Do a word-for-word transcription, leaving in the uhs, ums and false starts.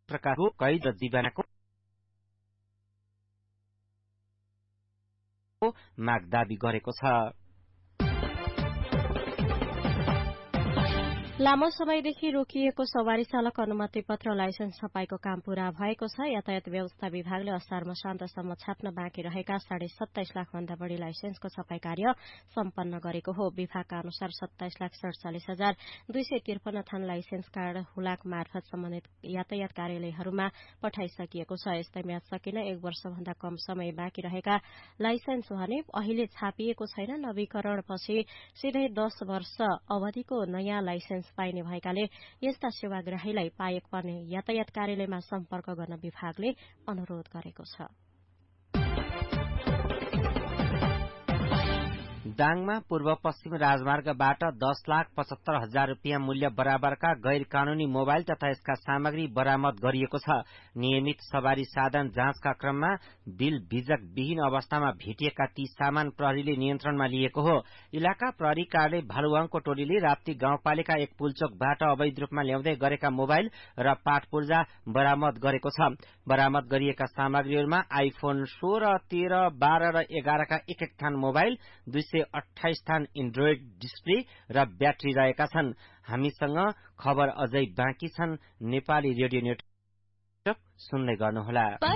प्रकारको कैद र जीवनको माग दाबी गरेको छ। लामो समयदेखि रोकिएको सवारी चालक अनुमति पत्र लाइसेन्स छपाईको काम पूरा भएको छ। यातायात व्यवस्था विभागले असार मसान्तसम्म छाप्न बाँकी रहेका साढे सत्ताइस लाख भन्दा बढ़ी लाइसेन्सको छपाई कार्य सम्पन्न गरेको हो। विभागका अनुसार सत्ताइस लाख सड़चालिस हजार दुई सय त्रिपन्न थान लाइसेन्स कार्ड हुलाक मार्फत सम्बन्धित यातायात कार्यालयहरूमा पठाइसकिएको छ। यस्तैमा सकिन एक वर्ष भन्दा कम समय बाँकी रहेका लाइसेन्स भने अहिले छापिएको छैन। नवीकरणपछि सिधै दस वर्ष अवधिको नयाँ लाइसेन्स पाइने भएकाले यस्ता सेवाग्राहीलाई पाएक पर्ने यातायात कार्यालयमा सम्पर्क गर्न विभागले अनुरोध गरेको छ। दाङमा पूर्व पश्चिम राजमार्गबाट दस लाख पचहत्तर हजार रूपियाँ मूल्य बराबरका गैर कानूनी मोबाइल तथा यसका सामग्री बरामद गरिएको छ। नियमित सवारी साधन जाँचका क्रममा बिल बिजक विहीन अवस्थामा भेटिएका ती सामान प्रहरीले नियन्त्रणमा लिएको हो। इलाका प्रहरी कार्यालय भालुवाङको टोलीले राप्ती गाउँपालिका एक पुलचोकबाट अवैध रूपमा ल्याउँदै गरेका मोबाइल र पाटपूर्जा बरामद गरेको छ। बरामद गरिएका सामग्रीहरूमा आइफोन सोह्र तेह्र बाह्र र एघारका एक एक थान मोबाइल, दुई सय अठाइस थान एन्ड्रोइड डिस्प्ले र ब्याट्री रहेका छन्। हामीसँग खबर अझै बाँकी छन्। नेपाली रेडियो नेटवर्क सुन्दै गर्नुहोला।